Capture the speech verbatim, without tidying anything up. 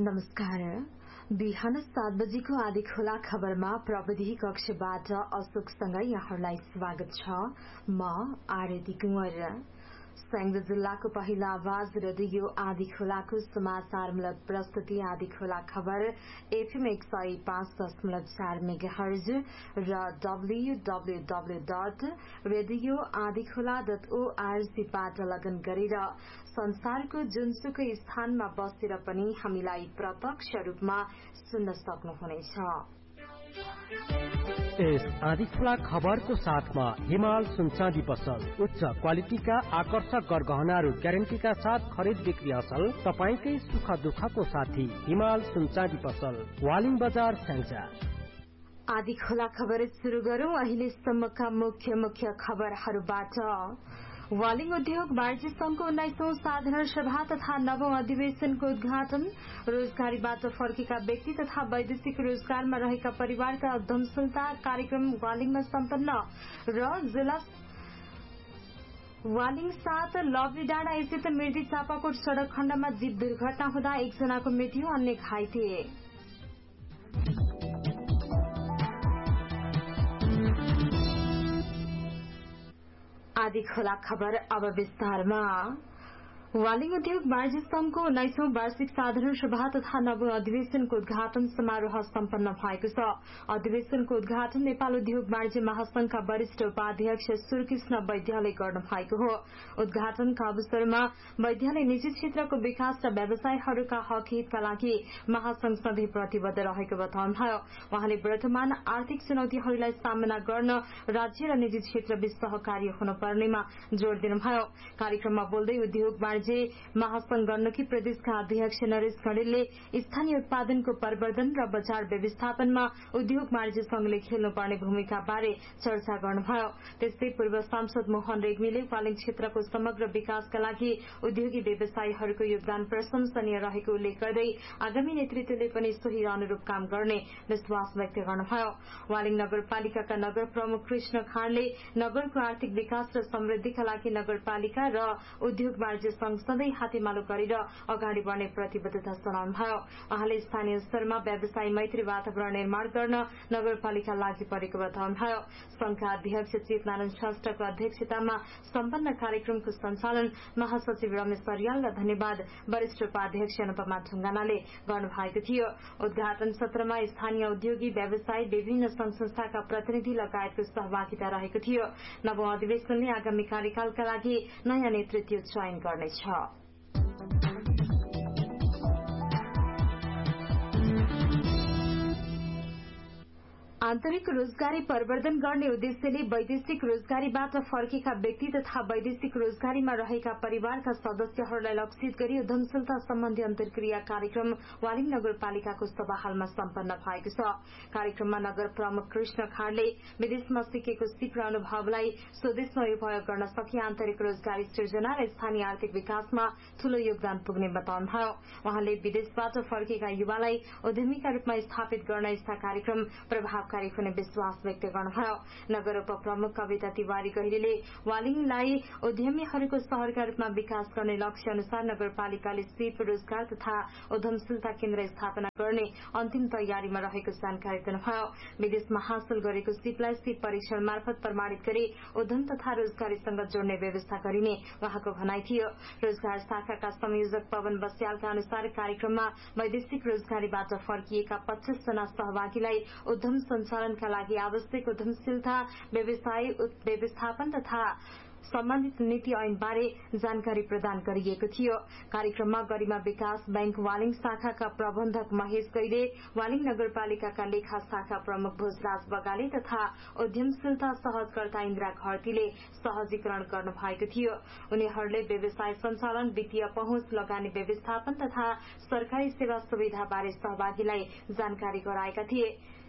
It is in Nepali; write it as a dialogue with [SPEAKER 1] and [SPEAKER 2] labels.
[SPEAKER 1] नमस्कार। बिहान सात बजेको आधी खोला खबरमा प्रविधि कक्षबाट अशोकसँगै यहाँहरूलाई स्वागत छ। म आरती कुंवर। संयुक्त जिल्लाको पहिलो आवाज रेडियो आधी खोलाको समाचारमूलक प्रस्तुति आधी खोला खबर एफएम एक सय पाँच दशमलव चार मेगाहर्ज र डब्ल्यूडब्ल्यूडब्ल्यू डट रेडियो आधी खोला डट ओआरजीबाट लगन गरेर संसारको जुनसुकै स्थानमा बसेर पनि हामीलाई प्रत्यक्ष रूपमा सुन्न सक्नुहुनेछ।
[SPEAKER 2] यस आधी खोला खबरको साथमा हिमाल सुनचाँदी पसल उच्च क्वालिटीका आकर्षक गरगहनाहरू ग्यारेन्टीका साथ खरिद बिक्री असल तपाईकै सुख दुःखको साथी हिमाल सुनचाँदी पसल वालिङ बजार स्याङ्जा।
[SPEAKER 1] आधी खोला खबर सुरु गरौं अहिलेसम्मका मुख्य मुख्य खबरहरूबाट। वालिङ उद्योग वाणिज्य संघको उन्नाइसौं साधारण सभा तथा नवौं अधिवेशनको उद्घाटन, रोजगारीबाट फर्केका व्यक्ति तथा वैदेशिक रोजगारमा रहेका परिवारका उद्यमशीलता कार्यक्रम वालिङमा सम्पन्न र जिल्ला वालिङ सात लवली डाँडा स्थित मिर्दी चापाकोट सड़क खण्डमा जीप दुर्घटना हुँदा एकजनाको मृत्यु, अन्य घाइते। आधी खोला खबर अब विस्तारमा। वालिङ उद्योग वाणिज्य संघको उन्नाइसौं वार्षिक साधारण सभा तथा नवौं अधिवेशनको उद्घाटन समारोह सम्पन्न भएको छ। अधिवेशनको उद्घाटन नेपाल उद्योग वाणिज्य महासंघका वरिष्ठ उपाध्यक्ष सूर्यकृष्ण वैद्यले गर्नु भएको हो। उद्घाटनका अवसरमा वैद्यले निजी क्षेत्रको विकास र व्यवसायहरूका हक हितका लागि महासंघ सधैँ प्रतिबद्ध रहेको बताउनुभयो। उहाँले वर्तमान आर्थिक चुनौतीहरूलाई सामना गर्न राज्य र निजी क्षेत्रबीच सहकार्य हुनुपर्नेमा जोड़ दिनुभयो। कार्यक्रममा बोल्दै उद्योग महासंघ गण्डकी प्रदेशका अध्यक्ष नरेश कणेलले स्थानीय उत्पादनको प्रवर्धन र बजार व्यवस्थापनमा उद्योग वाणिज्य संघले खेल्नुपर्ने भूमिका बारे चर्चा गर्नुभयो। त्यस्तै पूर्व सांसद मोहन रेग्मीले वालिङ क्षेत्रको समग्र विकासका लागि उद्योगी व्यवसायीहरूको योगदान प्रशंसनीय रहेको उल्लेख गर्दै आगामी नेतृत्वले पनि सोही अनुरूप काम गर्ने विश्वास व्यक्त गर्नुभयो। वालिङ नगरपालिकाका नगर प्रमुख कृष्ण खाँडले नगरको आर्थिक विकास र समृद्धिका लागि नगरपालिका र उद्योग वाणिज्य संघ सधैँ हातेमालो गरेर अगाडि बढ्ने प्रतिबद्धता जनाउनुभयो। उहाँले स्थानीय स्तरमा व्यवसाय मैत्री वातावरण निर्माण गर्न नगरपालिका लागि परेको बताउनुभयो। संघका अध्यक्ष चेतनारायण श्रेष्ठको अध्यक्षतामा सम्पन्न कार्यक्रमको सञ्चालन महासचिव रमेश अर्याल र धन्यवाद वरिष्ठ उपाध्यक्ष अनुपमा ढुंगानाले गर्नुभएको थियो। उद्घाटन सत्रमा स्थानीय उद्योगी व्यवसायी विभिन्न संघ संस्थाका प्रतिनिधि लगायतको सहभागिता रहेको थियो। नवौं अधिवेशनले आगामी कार्यकालका लागि नयाँ नेतृत्व चयन गर्नेछ। आन्तरिक रोजगारी प्रवर्धन गर्ने उद्देश्यले वैदेशिक रोजगारीबाट फर्केका व्यक्ति तथा वैदेशिक रोजगारीमा रहेका परिवारका सदस्यहरूलाई लक्षित गरी उद्यमशीलता सम्बन्धी अन्तर्क्रिया कार्यक्रम वालिङ नगरपालिकाको सभाहालमा सम्पन्न भएको छ। कार्यक्रममा नगर प्रमुख कृष्ण खाँडले विदेशमा सिकेको सिप र अनुभवलाई स्वदेशमा उपयोग गर्न सकी आन्तरिक रोजगारी सृजना र स्थानीय आर्थिक विकासमा ठूलो योगदान पुग्ने बताउनुभयो। उहाँले विदेशबाट फर्केका युवालाई उद्यमीका रूपमा स्थापित गर्न यस्ता कार्यक्रम प्रभाव हुने विश्वास व्यक्त गर्नुभयो। नगर उपप्रमुख कविता तिवारी गैरीले वालिङलाई उद्यमीहरूको शहरका रूपमा विकास गर्ने लक्ष्य अनुसार नगरपालिकाले सिप रोजगार तथा उद्यमशीलता केन्द्र स्थापना गर्ने अन्तिम तयारीमा रहेको जानकारी दिनुभयो। विदेशमा हासिल गरेको सिपलाई सिप परीक्षण मार्फत प्रमाणित गरी उद्यम तथा रोजगारीसँग जोड्ने व्यवस्था गरिने उहाँको भनाई थियो। रोजगार शाखाका संयोजक पवन बस्यालका अनुसार कार्यक्रममा वैदेशिक रोजगारीबाट फर्किएका पच्चीस जना सहभागीलाई उद्यम सञ्चालनका लागि आवश्यक उद्यमशीलता व्यवसाय व्यवस्थापन तथा सम्बन्धित नीति ऐनबारे जानकारी प्रदान गरिएको थियो। कार्यक्रममा गरिमा विकास बैंक वालिङ शाखाका प्रबन्धक महेश गैरे, वालिङ नगरपालिकाका लेखा शाखा प्रमुख भोजराज बगाले तथा उद्यमशीलता सहजकर्ता इन्द्रा घरतीले सहजीकरण गर्नु भएको थियो। उनीहरूले व्यवसाय सञ्चालन, वित्तीय पहुँच, लगानी व्यवस्थापन तथा सरकारी सेवा सुविधा बारे सहभागीलाई जानकारी गराएका थिए।